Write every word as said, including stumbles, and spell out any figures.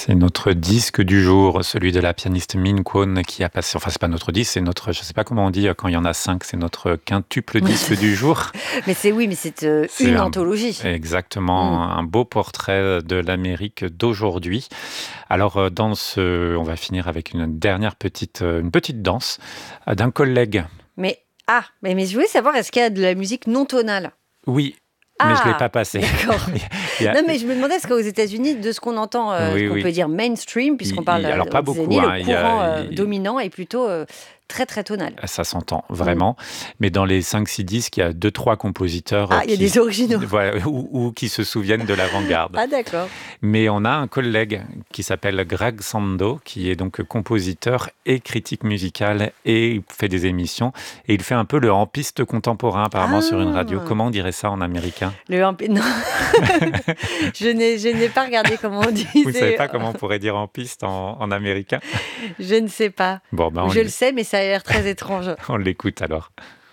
C'est notre disque du jour, celui de la pianiste Min Kwon qui a passé, enfin c'est pas notre disque, c'est notre, je sais pas comment on dit quand il y en a cinq, c'est notre quintuple disque du jour. Mais c'est oui, mais c'est, euh, C'est une un- anthologie. Exactement, Mm. un beau portrait de l'Amérique d'aujourd'hui. Alors euh, dans ce, on va finir avec une dernière petite, euh, une petite danse euh, d'un collègue. Mais ah, mais, mais je voulais savoir, est-ce qu'il y a de la musique non tonale? Oui, mais je l'ai Ah, pas passé. d'accord. Il y a- Non, mais je me demandais, est-ce qu'aux États-Unis, de ce qu'on entend, euh, ce Oui, qu'on oui. peut dire mainstream, puisqu'on Il- parle il- euh, alors pas aux beaucoup, États-Unis, hein, le il y a- courant euh, il- dominant est plutôt euh, très très tonal. Ça s'entend vraiment, mais dans les cinq six disques, il y a deux trois compositeurs euh, Ah, il y a qui, des originaux. voilà, ou, ou qui se souviennent de l'avant-garde. Ah, d'accord. Mais on a un collègue qui s'appelle Greg Sando, qui est donc compositeur et critique musical et il fait des émissions. Et il fait un peu le hampiste contemporain apparemment sur une radio. Ah. Comment on dirait ça en américain? Le hampi- non, je n'ai je n'ai pas regardé comment on dit. Vous ne c'est- savez pas comment on pourrait dire hampiste en, en américain? Je ne sais pas. Bon, ben Ou on, je le l- sais, mais ça a l'air très étrange. on l'écoute alors.